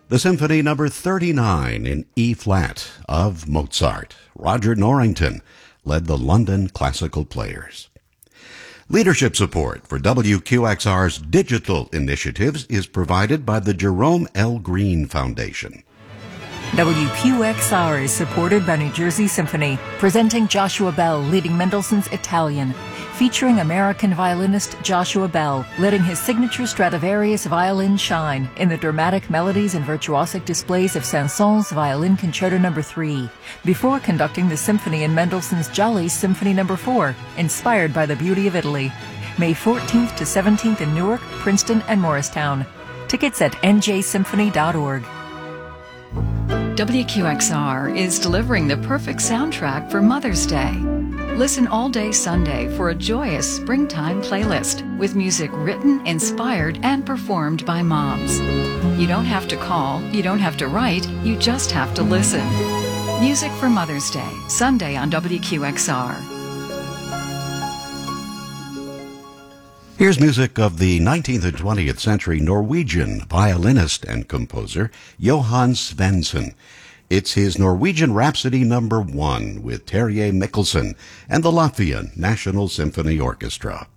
The Symphony Number 39 in E-flat of Mozart. Roger Norrington led the London Classical Players. Leadership support for WQXR's digital initiatives is provided by the Jerome L. Green Foundation. WQXR is supported by New Jersey Symphony, presenting Joshua Bell leading Mendelssohn's Italian, featuring American violinist Joshua Bell letting his signature Stradivarius violin shine in the dramatic melodies and virtuosic displays of Saint-Saëns Violin Concerto No. 3, before conducting the symphony in Mendelssohn's Jolly Symphony No. 4, inspired by the beauty of Italy. May 14th to 17th in Newark, Princeton, and Morristown. Tickets at njsymphony.org. WQXR is delivering the perfect soundtrack for Mother's Day. Listen all day Sunday for a joyous springtime playlist with music written, inspired, and performed by moms. You don't have to call, you don't have to write, you just have to listen. Music for Mother's Day, Sunday on WQXR. Here's music of the 19th and 20th century Norwegian violinist and composer Johan Svensson. It's his Norwegian Rhapsody No. 1 with Terje Mikkelsen and the Latvian National Symphony Orchestra.